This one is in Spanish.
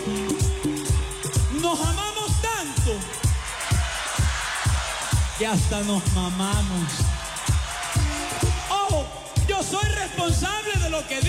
Nos amamos tanto que hasta nos mamamos. Ojo, yo soy responsable de lo que